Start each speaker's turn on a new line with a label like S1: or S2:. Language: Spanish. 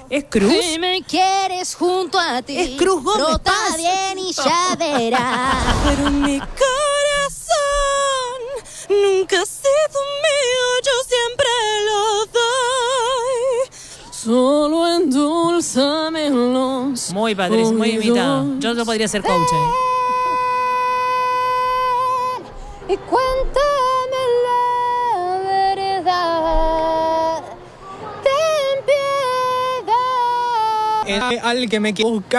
S1: ¿Es Cruz?
S2: Si me quieres junto a ti,
S1: Es Cruz Gómez
S2: brota
S1: Paz.
S2: bien y ya verás.
S1: Pero mi corazón nunca ha sido mío, yo siempre lo doy. Solo endulzamelos. Muy Patricia, muy imitada. Yo no podría ser coach.
S2: Y cuéntame la verdad. Ten piedad.
S3: Al que me quiero buscar.